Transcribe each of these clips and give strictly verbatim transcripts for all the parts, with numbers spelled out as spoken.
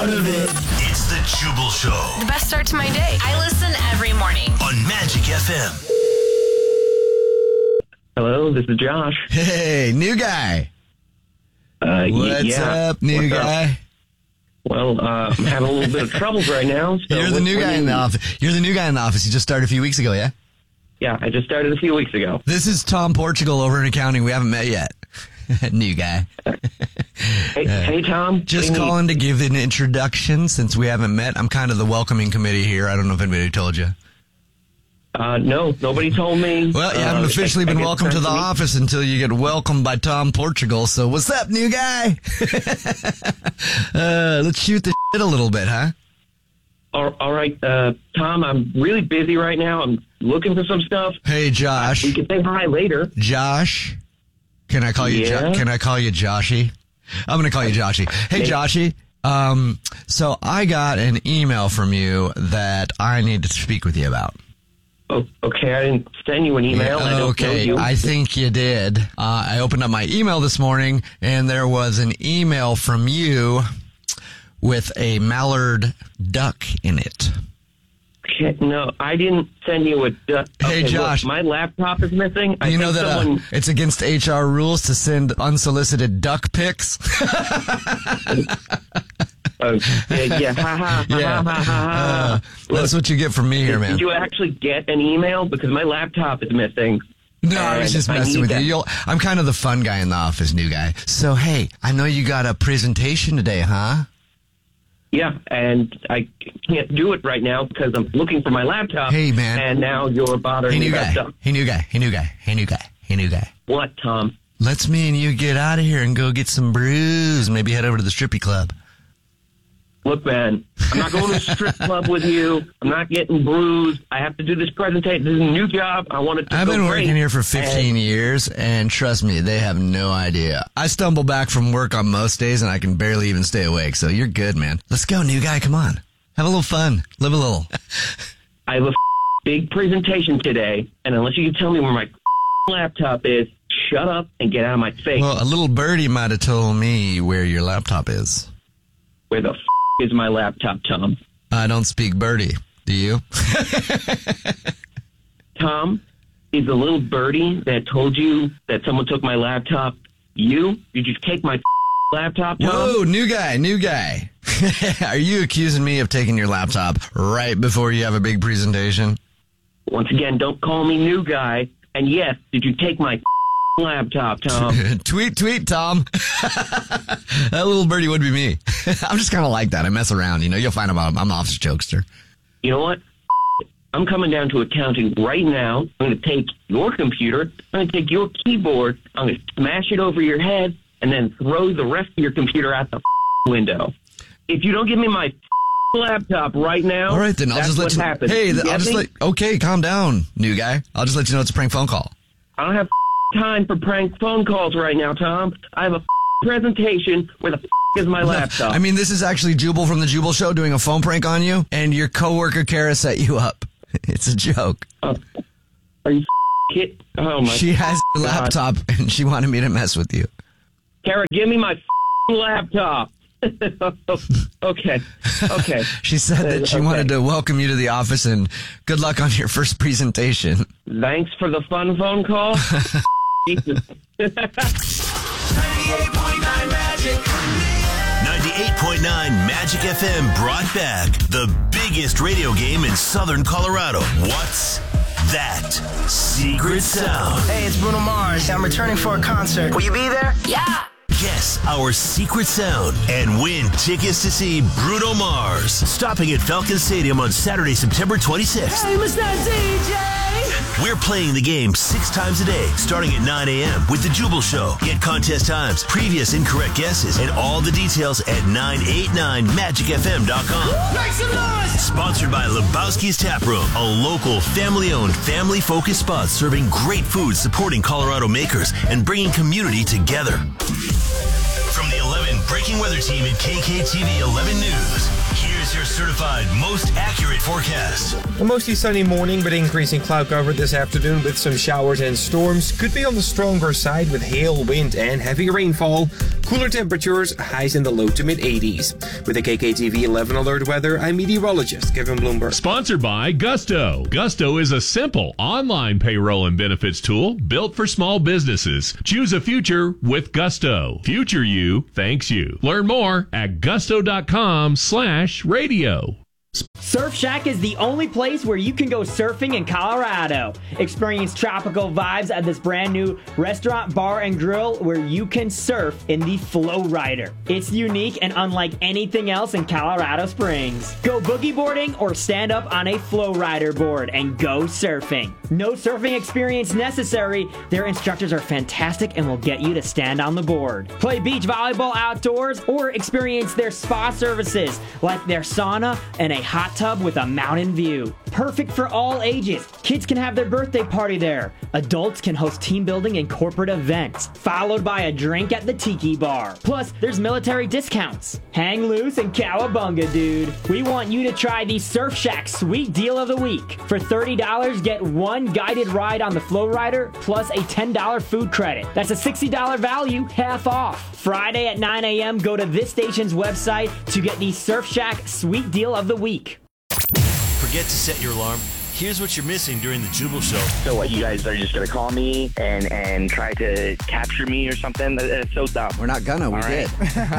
of it. It's the Jubal Show. The best start to my day. I listen every morning. On Magic F M. Hello, this is Josh. Hey, new guy. Uh, What's yeah. up, new What's guy? Up? Well, uh, I'm having a little bit of troubles right now. So You're the what, new what guy in the you- office. You're the new guy in the office. You just started a few weeks ago, yeah? Yeah, I just started a few weeks ago. This is Tom Portugal over in accounting. We haven't met yet. New guy. Hey, Uh, hey Tom. Just what do you calling to give an introduction since we haven't met. I'm kind of the welcoming committee here. I don't know if anybody told you. need? Uh, no, nobody told me. Well, you uh, haven't officially I- I been get welcomed to sent the me. office until you get welcomed by Tom Portugal. So what's up, new guy? uh, let's shoot the shit a little bit, huh? All, all right, uh, Tom, I'm really busy right now. I'm looking for some stuff. Hey, Josh. We can say hi later. Josh. Can I call you? Yeah? Jo- can I call you Joshy? I'm going to call you Joshy. Hey, Hey. Joshy. Um, so I got an email from you that I need to speak with you about. Oh, okay, I didn't send you an email. I don't know okay, you. I think you did. Uh, I opened up my email this morning, and there was an email from you with a mallard duck in it. Okay, no, I didn't send you a... Uh, Hey, okay, look, Josh. my laptop is missing. I you know think that someone... uh, it's against H R rules to send unsolicited duck pics? Uh, yeah, yeah, ha ha, ha Yeah. ha, ha, ha. Uh, that's what you get from me here, man. Did you actually get an email? Because my laptop is missing. No, I was And just I messing need with you. that. You'll, I'm kind of the fun guy in the office, new guy. So, hey, I know you got a presentation today, huh? Yeah, and I can't do it right now because I'm looking for my laptop. Hey, man. And now you're bothering Hey, me new about guy. stuff. Hey, new guy. Hey, new guy. Hey, new guy. Hey, new guy. What, Tom? Let's me and you get out of here and go get some brews. Maybe head over to the strippy club. Look, man, I'm not going to a strip club with you. I'm not getting bruised. I have to do this presentation. This is a new job. I want it to I've go been great. working here for fifteen And years, and trust me, they have no idea. I stumble back from work on most days, and I can barely even stay awake, so you're good, man. Let's go, new guy. Come on. Have a little fun. Live a little. I have a big presentation today, and unless you can tell me where my laptop is, shut up and get out of my face. Well, a little birdie might have told me where your laptop is. Where the is my laptop, Tom? I don't speak birdie. Do you? Tom, is the little birdie that told you that someone took my laptop you? Did you take my laptop, Tom? Whoa, new guy, new guy. Are you accusing me of taking your laptop right before you have a big presentation? Once again, don't call me new guy. And yes, did you take my laptop, Tom? tweet, tweet, Tom. That little birdie would be me. I'm just kind of like that. I mess around. You know, you'll find out I'm an office jokester. You know what? I'm coming down to accounting right now. I'm going to take your computer. I'm going to take your keyboard. I'm going to smash it over your head and then throw the rest of your computer out the window. If you don't give me my laptop right now, All right, then I'll that's just let what you. happens. Hey, You th- I'll get just me? let. Okay, calm down, new guy. I'll just let you know it's a prank phone call. I don't have time for prank phone calls right now, Tom. I have a presentation. Where the is my laptop? I mean, this is actually Jubal from the Jubal Show doing a phone prank on you, and your coworker Kara set you up. It's a joke. Uh, are you kid? Oh my! She has your God. laptop, and she wanted me to mess with you. Kara, give me my laptop. okay, okay. She said that she Okay. wanted to welcome you to the office, and good luck on your first presentation. Thanks for the fun phone call. Jesus. ninety-eight point nine Magic. ninety-eight point nine Magic F M brought back the biggest radio game in Southern Colorado. What's that secret sound? Hey, it's Bruno Mars. I'm returning for a concert. Will you be there? Yeah. Guess our secret sound and win tickets to see Bruno Mars stopping at Falcon Stadium on Saturday, September twenty-sixth. Hey, Mister D J! We're playing the game six times a day, starting at nine a.m. with The Jubal Show. Get contest times, previous incorrect guesses, and all the details at nine eight nine magic f m dot com. Make some noise! Sponsored by Lebowski's Tap Room, a local, family-owned, family-focused spot serving great food, supporting Colorado makers, and bringing community together. From the eleven Breaking Weather Team at K K T V eleven News, here's your certified most accurate forecast. A mostly sunny morning, but increasing cloud cover this afternoon with some showers and storms. Could be on the stronger side with hail, wind, and heavy rainfall. Cooler temperatures, highs in the low to mid eighties. With the K K T V eleven alert weather, I'm meteorologist Kevin Bloomberg. Sponsored by Gusto. Gusto is a simple online payroll and benefits tool built for small businesses. Choose a future with Gusto. Future you thanks you. Learn more at gusto.com slash radio. Surf Shack is the only place where you can go surfing in Colorado. Experience tropical vibes at this brand new restaurant, bar, and grill where you can surf in the Flow Rider. It's unique and unlike anything else in Colorado Springs. Go boogie boarding or stand up on a Flow Rider board and go surfing. No surfing experience necessary. Their instructors are fantastic and will get you to stand on the board. Play beach volleyball outdoors or experience their spa services like their sauna and a hot tub with a mountain view. Perfect for all ages. Kids can have their birthday party there. Adults can host team building and corporate events, followed by a drink at the Tiki Bar. Plus, there's military discounts. Hang loose and cowabunga, dude. We want you to try the Surf Shack Sweet Deal of the Week. For thirty dollars, get one guided ride on the Flow Rider plus a ten dollars food credit. That's a sixty dollars value, half off. Friday at nine a.m., go to this station's website to get the Surf Shack Sweet Deal of the Week. Forget to set your alarm? Here's what you're missing during the Jubal Show. So what, you guys are just going to call me and, and try to capture me or something? That's so dumb. We're not gonna, we All did.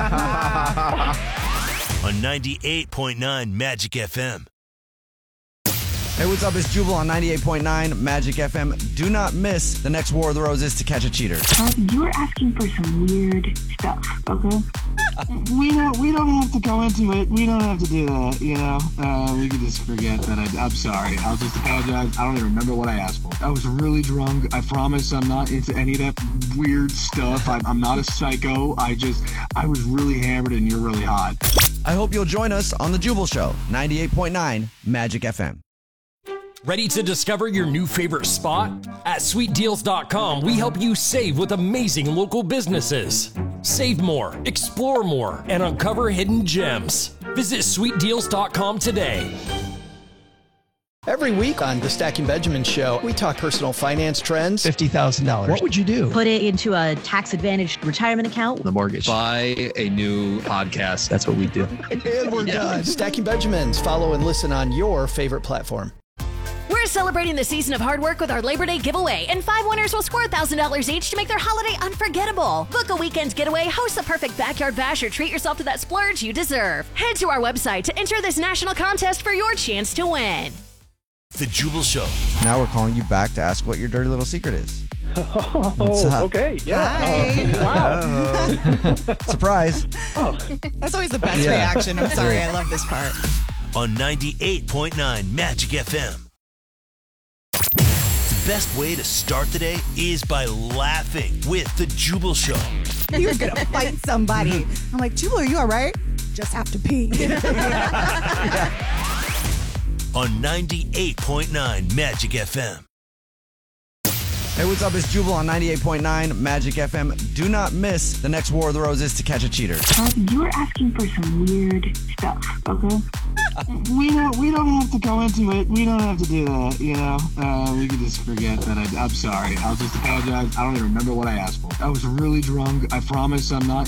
On ninety-eight point nine Magic F M. Hey, what's up? It's Jubal on ninety-eight point nine Magic F M. Do not miss the next War of the Roses to catch a cheater. Um, you were asking for some weird stuff, okay? We don't, we don't have to go into it. We don't have to do that, you know? Uh, we can just forget that. I, I'm sorry. I'll just apologize. I don't even remember what I asked for. I was really drunk. I promise I'm not into any of that weird stuff. I'm, I'm not a psycho. I just, I was really hammered and you're really hot. I hope you'll join us on the Jubal Show, ninety-eight point nine Magic F M. Ready to discover your new favorite spot? At sweet deals dot com, we help you save with amazing local businesses. Save more, explore more, and uncover hidden gems. Visit sweet deals dot com today. Every week on the Stacking Benjamin Show, we talk personal finance trends. fifty thousand dollars. What would you do? Put it into a tax-advantaged retirement account. The mortgage. Buy a new podcast. That's what we do. And we're done. Stacking Benjamins. Follow and listen on your favorite platform. We're celebrating the season of hard work with our Labor Day giveaway, and five winners will score one thousand dollars each to make their holiday unforgettable. Book a weekend getaway, host the perfect backyard bash, or treat yourself to that splurge you deserve. Head to our website to enter this national contest for your chance to win. The Jubal Show. Now we're calling you back to ask what your dirty little secret is. Oh, okay. Yeah. Oh, wow. Surprise. Oh. That's always the best Yeah. reaction. I'm sorry. I love this part. On ninety-eight point nine Magic F M. The best way to start the day is by laughing with the Jubal Show. You're going to fight somebody. I'm like, Jubal, are you all right? Just have to pee. On ninety-eight point nine Magic F M. Hey, what's up? It's Jubal on ninety-eight point nine Magic F M. Do not miss the next War of the Roses to catch a cheater. Um, you were asking for some weird stuff, okay? We don't, we don't have to go into it. We don't have to do that, you know? Uh, we can just forget that. I, I'm sorry. I'll just apologize. I don't even remember what I asked for. I was really drunk. I promise I'm not